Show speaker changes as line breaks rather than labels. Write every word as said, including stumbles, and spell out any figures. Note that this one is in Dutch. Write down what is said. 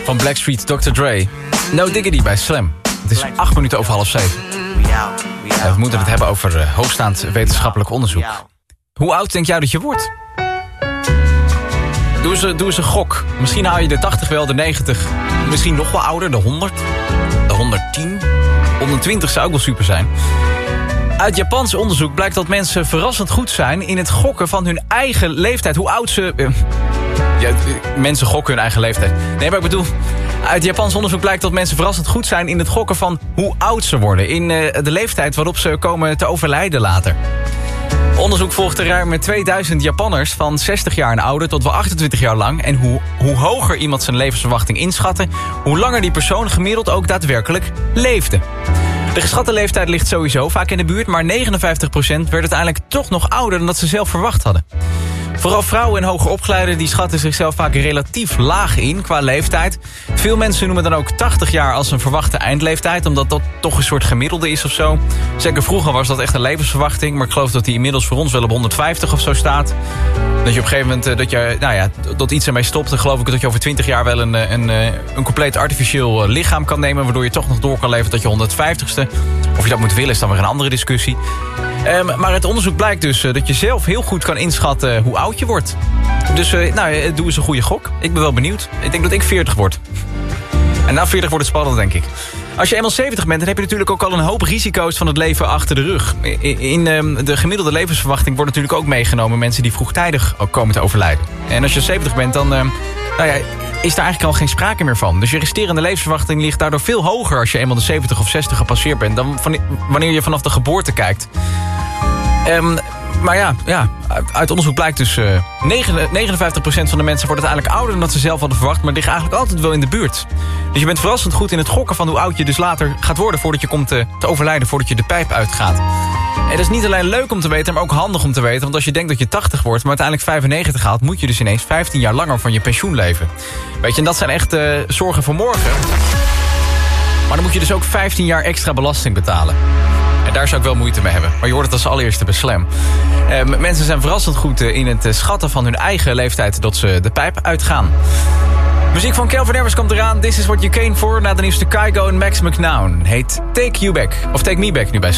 van Blackstreet, dokter Dre. No Diggity bij Slam. Het is acht minuten over half zeven. Ja, we moeten het hebben over uh, hoogstaand wetenschappelijk onderzoek. Hoe oud denk jij dat je wordt? Doe eens, doe eens een gok. Misschien haal je de tachtig wel, de negentig. Misschien nog wel ouder, de honderd. De honderdtien. honderdtwintig zou ook wel super zijn. Uit Japans onderzoek blijkt dat mensen verrassend goed zijn in het gokken van hun eigen leeftijd. Hoe oud ze... Uh, ja, mensen gokken hun eigen leeftijd. Nee, maar ik bedoel... Uit Japans onderzoek blijkt dat mensen verrassend goed zijn in het gokken van hoe oud ze worden. In uh, de leeftijd waarop ze komen te overlijden later. Onderzoek volgde ruim tweeduizend Japanners van zestig jaar en ouder tot wel achtentwintig jaar lang. En hoe, hoe hoger iemand zijn levensverwachting inschatte, hoe langer die persoon gemiddeld ook daadwerkelijk leefde. De geschatte leeftijd ligt sowieso vaak in de buurt, maar negenenvijftig procent werd uiteindelijk toch nog ouder dan dat ze zelf verwacht hadden. Vooral vrouwen en hoger opgeleiden die schatten zichzelf vaak relatief laag in qua leeftijd. Veel mensen noemen dan ook tachtig jaar als een verwachte eindleeftijd, omdat dat toch een soort gemiddelde is of zo. Zeker vroeger was dat echt een levensverwachting, maar ik geloof dat die inmiddels voor ons wel op honderdvijftig of zo staat. Dat je op een gegeven moment dat je, nou ja, dat iets ermee stopt, dan geloof ik dat je over twintig jaar wel een, een, een compleet artificieel lichaam kan nemen, waardoor je toch nog door kan leven tot je honderdvijftigste. Of je dat moet willen is dan weer een andere discussie. Um, maar het onderzoek blijkt dus uh, dat je zelf heel goed kan inschatten hoe oud je wordt. Dus uh, nou, doe eens een goede gok. Ik ben wel benieuwd. Ik denk dat ik veertig word. En na veertig wordt het spannend, denk ik. Als je eenmaal zeventig bent, dan heb je natuurlijk ook al een hoop risico's van het leven achter de rug. In, in um, de gemiddelde levensverwachting wordt natuurlijk ook meegenomen mensen die vroegtijdig ook komen te overlijden. En als je zeventig bent, dan um, nou ja, is daar eigenlijk al geen sprake meer van. Dus je resterende levensverwachting ligt daardoor veel hoger als je eenmaal de zeventig of zestig gepasseerd bent dan van, wanneer je vanaf de geboorte kijkt. Um, maar ja, ja, uit onderzoek blijkt dus uh, negenenvijftig procent van de mensen wordt uiteindelijk ouder dan dat ze zelf hadden verwacht, maar liggen eigenlijk altijd wel in de buurt. Dus je bent verrassend goed in het gokken van hoe oud je dus later gaat worden voordat je komt te, te overlijden, voordat je de pijp uitgaat. En dat is niet alleen leuk om te weten, maar ook handig om te weten, want als je denkt dat je tachtig wordt, maar uiteindelijk vijfennegentig haalt, moet je dus ineens vijftien jaar langer van je pensioen leven. Weet je, en dat zijn echt uh, zorgen voor morgen. Maar dan moet je dus ook vijftien jaar extra belasting betalen. En daar zou ik wel moeite mee hebben. Maar je hoort het als allereerste bij Slam. Uh, mensen zijn verrassend goed uh, in het uh, schatten van hun eigen leeftijd dat ze de pijp uitgaan. Muziek van Calvin Harris komt eraan. This is what you came for. Na de nieuwste Kygo en Max McNown. Heet Take You Back. Of Take Me Back nu bij Slam.